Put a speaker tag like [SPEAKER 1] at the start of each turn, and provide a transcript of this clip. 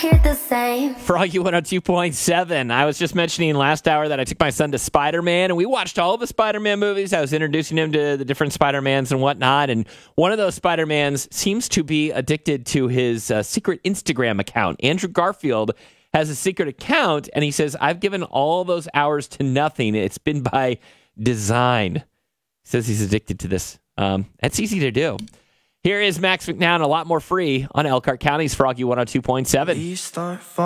[SPEAKER 1] hear the same.
[SPEAKER 2] Froggy 102.7. I was just mentioning last hour that I took my son to Spider-Man, and we watched all the Spider-Man movies. I was introducing him to the different Spider-Mans and whatnot, and one of those Spider-Mans seems to be addicted to his secret Instagram account. Andrew Garfield has a secret account, and he says, I've given all those hours to nothing. It's been by design. He says he's addicted to this. That's easy to do. Here is Max McNown, a lot more free on Elkhart County's Froggy 102.7.